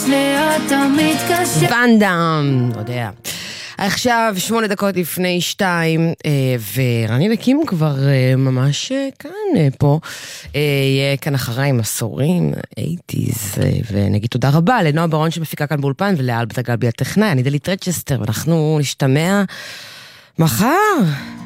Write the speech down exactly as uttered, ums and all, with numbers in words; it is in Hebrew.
לי אתה מתקשר. ואנדאם, לא יודע. עכשיו שמונה דקות לפני שתיים, ורני לקים כבר ממש כאן, פה. יהיה כאן אחריי מסורים, אייטיז, ונגיד תודה רבה לנועה ברון שמפיקה כאן באולפן, ולאלבט הגלבי הטכנאי, אני דלית רצ'סטר, ואנחנו נשתמע מחר.